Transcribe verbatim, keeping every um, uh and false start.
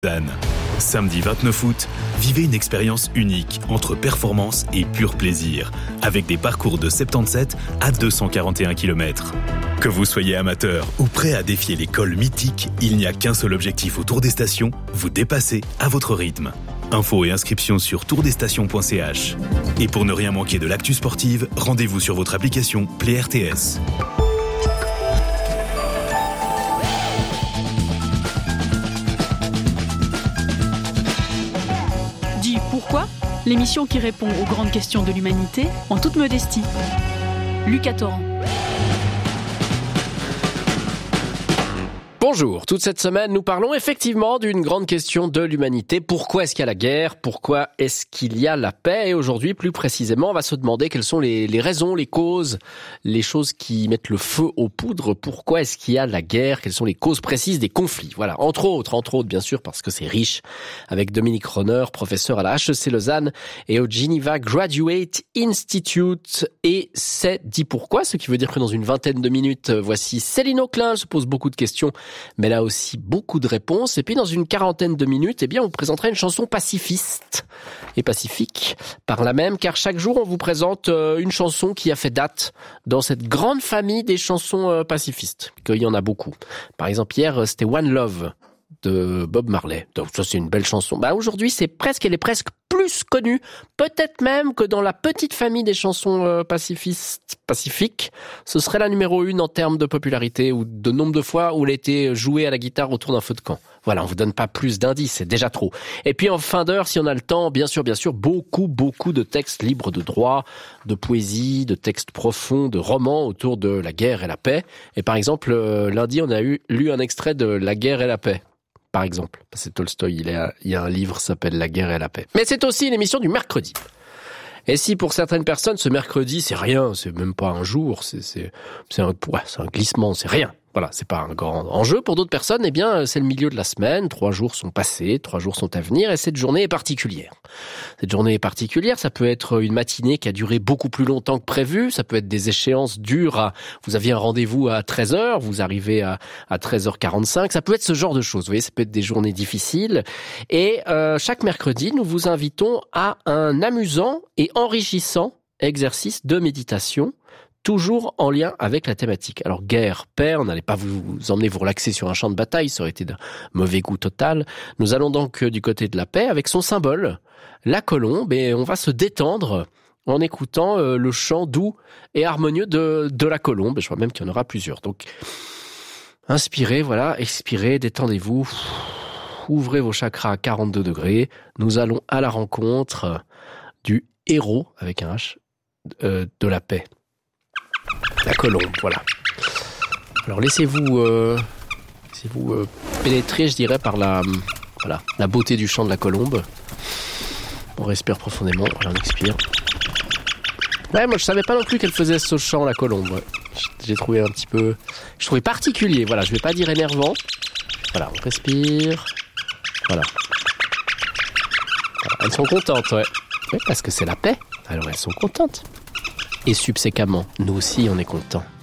Dan. Samedi vingt-neuf août, vivez une expérience unique entre performance et pur plaisir, avec des parcours de soixante-dix-sept à deux cent quarante et un kilomètres. Que vous soyez amateur ou prêt à défier les cols mythiques, il n'y a qu'un seul objectif au Tour des Stations, vous dépasser à votre rythme. Infos et inscriptions sur tour des stations point c h. Et pour ne rien manquer de l'actu sportive, rendez-vous sur votre application Play R T S. Dis pourquoi ? L'émission qui répond aux grandes questions de l'humanité en toute modestie. Lucas Torrent. Bonjour, toute cette semaine nous parlons effectivement d'une grande question de l'humanité. Pourquoi est-ce qu'il y a la guerre ? Pourquoi est-ce qu'il y a la paix ? Et aujourd'hui, plus précisément, on va se demander quelles sont les, les raisons, les causes, les choses qui mettent le feu aux poudres. Pourquoi est-ce qu'il y a la guerre ? Quelles sont les causes précises des conflits ? Voilà, entre autres, entre autres bien sûr parce que c'est riche, avec Dominique Ronner, professeur à la H E C Lausanne et au Geneva Graduate Institute. Et c'est dit pourquoi, ce qui veut dire que dans une vingtaine de minutes, voici Céline Auclin, se pose beaucoup de questions, mais là aussi beaucoup de réponses. Et puis dans une quarantaine de minutes, eh bien, on vous présentera une chanson pacifiste et pacifique par là même, car chaque jour on vous présente une chanson qui a fait date dans cette grande famille des chansons pacifistes, qu'il y en a beaucoup. Par exemple, hier, c'était One Love de Bob Marley. Donc ça, c'est une belle chanson. Bah aujourd'hui, c'est presque, elle est presque plus connue, peut-être même que dans la petite famille des chansons euh, pacifistes, pacifiques, ce serait la numéro une en termes de popularité ou de nombre de fois où elle a été jouée à la guitare autour d'un feu de camp. Voilà, on vous donne pas plus d'indices, c'est déjà trop. Et puis en fin d'heure, si on a le temps, bien sûr, bien sûr, beaucoup, beaucoup de textes libres de droit, de poésie, de textes profonds, de romans autour de la guerre et la paix. Et par exemple, euh, lundi, on a eu, lu un extrait de La guerre et la paix. Par exemple, c'est Tolstoï, il y a, il y a un livre qui s'appelle La guerre et la paix. Mais c'est aussi une émission du mercredi. Et si pour certaines personnes, ce mercredi, c'est rien, c'est même pas un jour, c'est, c'est, c'est un, ouais, c'est un glissement, c'est rien. Voilà, c'est pas un grand enjeu. Pour d'autres personnes, eh bien, c'est le milieu de la semaine. Trois jours sont passés, trois jours sont à venir, et cette journée est particulière. Cette journée est particulière. Ça peut être une matinée qui a duré beaucoup plus longtemps que prévu. Ça peut être des échéances dures. À, vous aviez un rendez-vous à treize heures, vous arrivez à, à treize heures quarante-cinq. Ça peut être ce genre de choses. Vous voyez, ça peut être des journées difficiles. Et euh, chaque mercredi, nous vous invitons à un amusant et enrichissant exercice de méditation, toujours en lien avec la thématique. Alors, guerre, paix, on n'allait pas vous, vous emmener vous relaxer sur un champ de bataille, ça aurait été d'un mauvais goût total. Nous allons donc du côté de la paix avec son symbole, la colombe, et on va se détendre en écoutant euh, le chant doux et harmonieux de, de la colombe. Je crois même qu'il y en aura plusieurs. Donc, inspirez, voilà, expirez, détendez-vous, ouvrez vos chakras à quarante-deux degrés. Nous allons à la rencontre du héros, avec un H, euh, de la paix. La colombe, voilà. Alors laissez-vous, euh, laissez-vous euh, pénétrer, je dirais, par la, voilà, la beauté du chant de la colombe. On respire profondément, voilà, on expire. Ouais, moi je savais pas non plus qu'elle faisait ce chant, la colombe. Ouais. J'ai trouvé un petit peu, je trouvais particulier. Voilà, je vais pas dire énervant. Voilà, on respire. Voilà. Voilà, elles sont contentes, ouais. Ouais, parce que c'est la paix. Alors elles sont contentes. Et subséquemment, nous aussi on est contents.